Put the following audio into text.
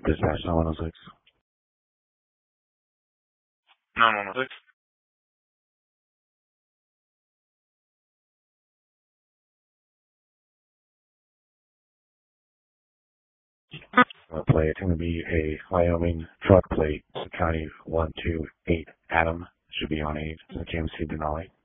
Dispatch 9106. 9106. Plate. It's going to be a Wyoming truck plate, County 128 Adam. Should be on a GMC Denali.